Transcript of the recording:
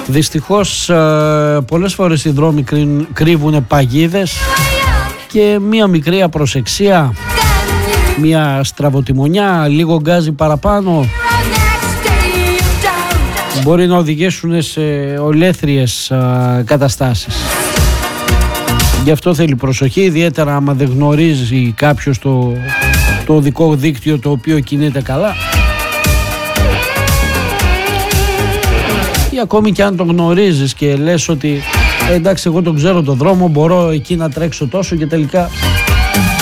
Δυστυχώς πολλές φορές οι δρόμοι κρύβουν παγίδες και μία μικρή απροσεξία, μία στραβοτημονιά, λίγο γκάζι παραπάνω μπορεί να οδηγήσουν σε ολέθριες καταστάσεις. Γι' αυτό θέλει προσοχή, ιδιαίτερα άμα δεν γνωρίζει κάποιος το οδικό δίκτυο το οποίο κινείται καλά, ή ακόμη και αν το γνωρίζεις και λες ότι εντάξει εγώ τον ξέρω τον δρόμο, μπορώ εκεί να τρέξω τόσο, και τελικά